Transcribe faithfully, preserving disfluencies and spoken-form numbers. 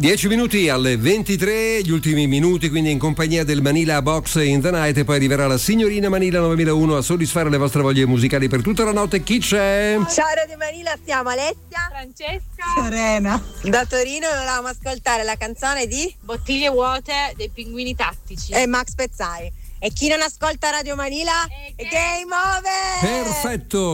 dieci minuti alle ventitré, gli ultimi minuti quindi in compagnia del Manila Box in the Night, e poi arriverà la signorina Manila novemilauno a soddisfare le vostre voglie musicali per tutta la notte. Chi c'è? Ciao Radio Manila, siamo Alessia, Francesca, Serena. Da Torino volevamo ascoltare la canzone di Bottiglie vuote dei Pinguini Tattici e Max Pezzali. E chi non ascolta Radio Manila è game over! Perfetto!